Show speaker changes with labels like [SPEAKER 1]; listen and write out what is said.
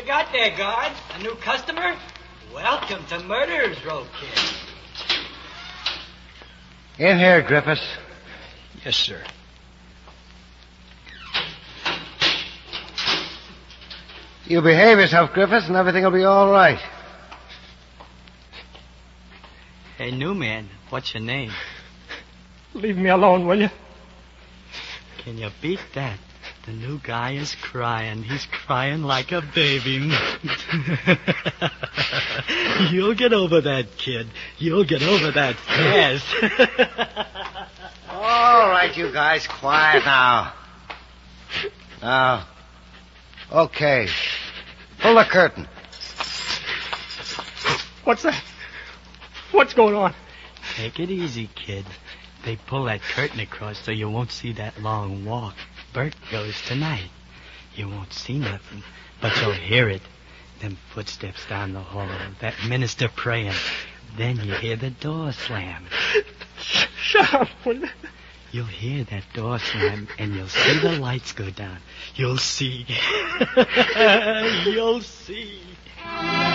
[SPEAKER 1] you got there, guard? A new customer? Welcome to Murderer's Row, kid.
[SPEAKER 2] In here, Griffiths.
[SPEAKER 1] Yes, sir.
[SPEAKER 2] You behave yourself, Griffiths, and everything will be all right.
[SPEAKER 1] Hey, new man, what's your name?
[SPEAKER 3] Leave me alone, will you?
[SPEAKER 1] Can you beat that? The new guy is crying. He's crying like a baby. You'll get over that, kid. You'll get over that fast.
[SPEAKER 2] All right, you guys, quiet now. Now, okay. Pull the curtain.
[SPEAKER 3] What's that? What's going on?
[SPEAKER 1] Take it easy, kid. They pull that curtain across so you won't see that long walk. Bert goes tonight. You won't see nothing, but you'll hear it. Them footsteps down the hall, that minister praying. Then you hear the door slam.
[SPEAKER 3] Shut up, will you?
[SPEAKER 1] You'll hear that door slam, and you'll see the lights go down. You'll see. You'll see.